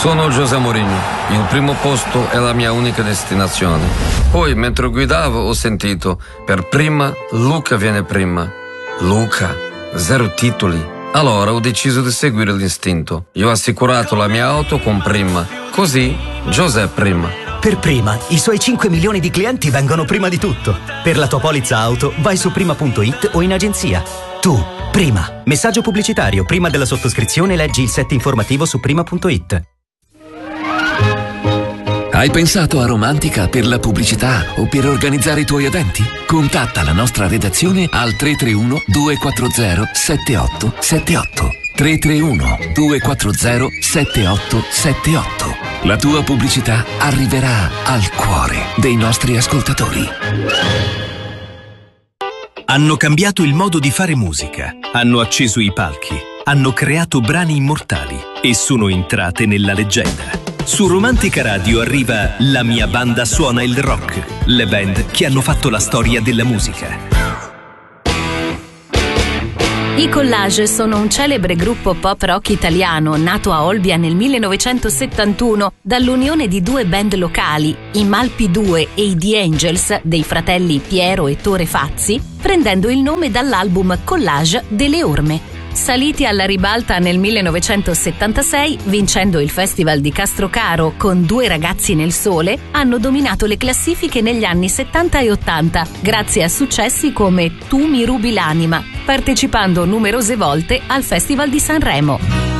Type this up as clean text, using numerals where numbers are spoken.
Sono José Mourinho. Il primo posto è la mia unica destinazione. Poi, mentre guidavo, ho sentito: per prima, Luca viene prima. Luca, 0 titoli. Allora ho deciso di seguire l'istinto. Io ho assicurato la mia auto con Prima. Così, José prima. Per Prima, i suoi 5 milioni di clienti vengono prima di tutto. Per la tua polizza auto, vai su prima.it o in agenzia. Tu, Prima. Messaggio pubblicitario. Prima della sottoscrizione leggi il set informativo su prima.it. Hai pensato a Romantica per la pubblicità o per organizzare i tuoi eventi? Contatta la nostra redazione al 331 240 7878. 331 240 7878. La tua pubblicità arriverà al cuore dei nostri ascoltatori. Hanno cambiato il modo di fare musica, hanno acceso i palchi, hanno creato brani immortali e sono entrate nella leggenda. Su Romantica Radio arriva La mia banda suona il rock, le band che hanno fatto la storia della musica. I Collage sono un celebre gruppo pop rock italiano nato a Olbia nel 1971 dall'unione di 2 band locali, i Malpi 2 e i The Angels dei fratelli Piero e Tore Fazzi, prendendo il nome dall'album Collage delle Orme. Saliti alla ribalta nel 1976, vincendo il Festival di Castrocaro con 2 ragazzi nel sole, hanno dominato le classifiche negli anni 70 e 80, grazie a successi come Tu mi rubi l'anima, partecipando numerose volte al Festival di Sanremo.